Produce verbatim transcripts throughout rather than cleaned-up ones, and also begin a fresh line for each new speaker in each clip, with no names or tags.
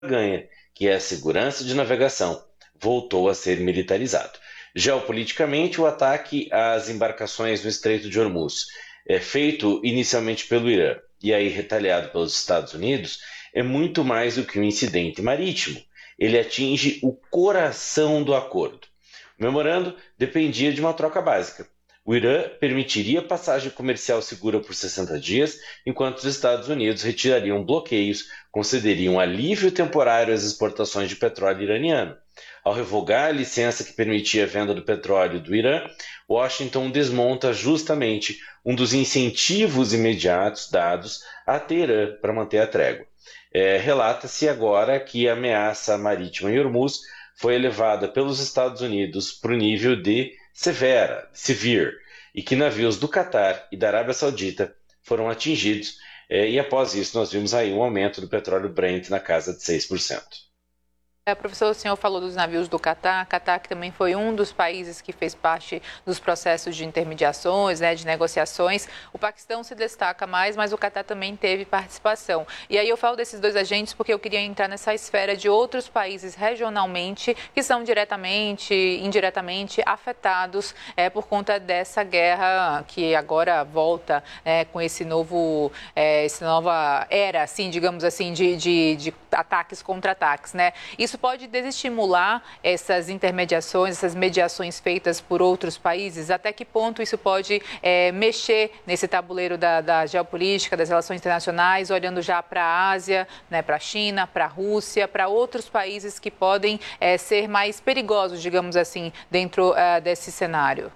ganha, que é a segurança de navegação, voltou a ser militarizado. Geopoliticamente, o ataque às embarcações no Estreito de Hormuz, é feito inicialmente pelo Irã e aí retaliado pelos Estados Unidos, é muito mais do que um incidente marítimo. Ele atinge o coração do acordo. O memorando dependia de uma troca básica. O Irã permitiria passagem comercial segura por sessenta dias, enquanto os Estados Unidos retirariam bloqueios, concederiam alívio temporário às exportações de petróleo iraniano. Ao revogar a licença que permitia a venda do petróleo do Irã, Washington desmonta justamente um dos incentivos imediatos dados a Teherã para manter a trégua. É, relata-se agora que a ameaça marítima em Hormuz foi elevada pelos Estados Unidos para o nível de severa, severe, e que navios do Catar e da Arábia Saudita foram atingidos, eh, e após isso nós vimos aí um aumento do petróleo Brent na casa de seis por cento.
É, professor, o senhor falou dos navios do Catar. Catar que também foi um dos países que fez parte dos processos de intermediações, né, de negociações. O Paquistão se destaca mais, mas o Catar também teve participação. E aí eu falo desses dois agentes porque eu queria entrar nessa esfera de outros países regionalmente que são diretamente, indiretamente afetados é, por conta dessa guerra que agora volta é, com esse novo, é, essa nova era, assim, digamos assim, de, de, de ataques contra ataques, né? Isso pode desestimular essas intermediações, essas mediações feitas por outros países? Até que ponto isso pode é, mexer nesse tabuleiro da, da geopolítica, das relações internacionais, olhando já para a Ásia, né, para a China, para a Rússia, para outros países que podem é, ser mais perigosos, digamos assim, dentro uh, desse cenário?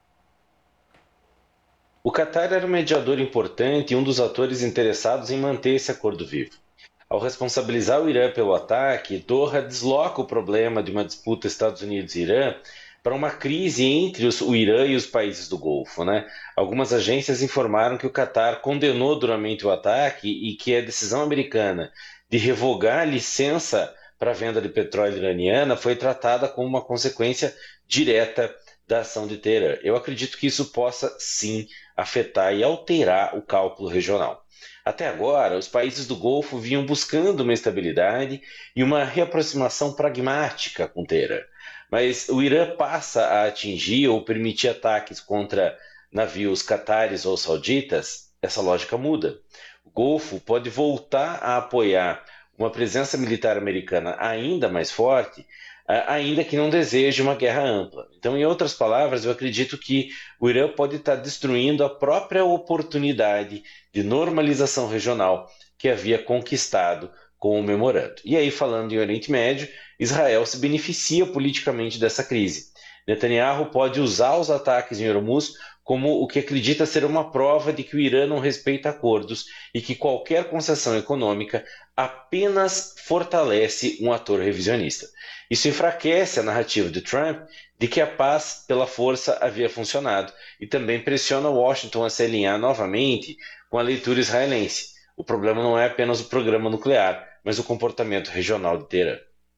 O Catar era um mediador importante e um dos atores interessados em manter esse acordo vivo. Ao responsabilizar o Irã pelo ataque, Doha desloca o problema de uma disputa Estados Unidos e Irã para uma crise entre os, o Irã e os países do Golfo, né? Algumas agências informaram que o Catar condenou duramente o ataque e que a decisão americana de revogar a licença para a venda de petróleo iraniana foi tratada como uma consequência direta da ação de Teherã. Eu acredito que isso possa, sim, afetar e alterar o cálculo regional. Até agora, os países do Golfo vinham buscando uma estabilidade e uma reaproximação pragmática com Teherã. Mas o Irã passa a atingir ou permitir ataques contra navios catares ou sauditas, essa lógica muda. O Golfo pode voltar a apoiar uma presença militar americana ainda mais forte, ainda que não deseje uma guerra ampla. Então, em outras palavras, eu acredito que o Irã pode estar destruindo a própria oportunidade de normalização regional que havia conquistado com o memorando. E aí, falando em Oriente Médio, Israel se beneficia politicamente dessa crise. Netanyahu pode usar os ataques em Hormuz como o que acredita ser uma prova de que o Irã não respeita acordos e que qualquer concessão econômica apenas fortalece um ator revisionista. Isso enfraquece a narrativa de Trump de que a paz pela força havia funcionado e também pressiona Washington a se alinhar novamente com a leitura israelense. O problema não é apenas o programa nuclear, mas o comportamento regional de Teherã.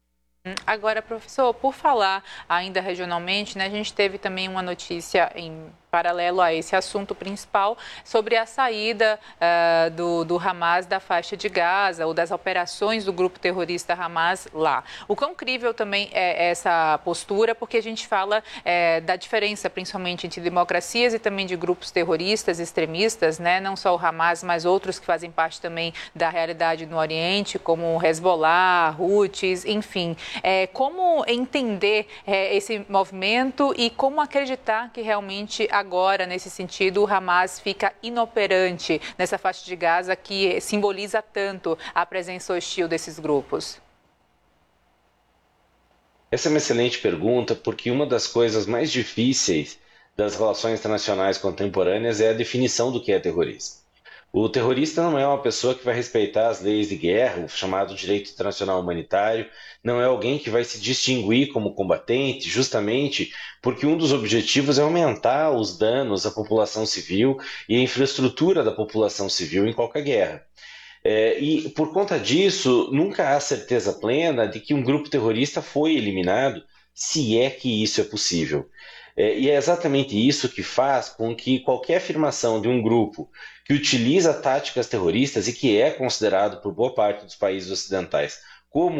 Agora, professor, por falar ainda regionalmente, né, a gente teve também uma notícia em paralelo a esse assunto principal, sobre a saída uh, do, do Hamas da faixa de Gaza, ou das operações do grupo terrorista Hamas lá. O quão crível também é essa postura, porque a gente fala é, da diferença, principalmente, entre democracias e também de grupos terroristas, extremistas, né? Não só o Hamas, mas outros que fazem parte também da realidade no Oriente, como o Hezbollah, Houthis, enfim. É, como entender é, esse movimento e como acreditar que realmente agora, nesse sentido, o Hamas fica inoperante nessa faixa de Gaza que simboliza tanto a presença hostil desses grupos?
Essa é uma excelente pergunta, porque uma das coisas mais difíceis das relações internacionais contemporâneas é a definição do que é terrorismo. O terrorista não é uma pessoa que vai respeitar as leis de guerra, o chamado direito internacional humanitário, não é alguém que vai se distinguir como combatente, justamente porque um dos objetivos é aumentar os danos à população civil e à infraestrutura da população civil em qualquer guerra. É, e por conta disso, nunca há certeza plena de que um grupo terrorista foi eliminado, se é que isso é possível. É, e é exatamente isso que faz com que qualquer afirmação de um grupo que utiliza táticas terroristas e que é considerado por boa parte dos países ocidentais como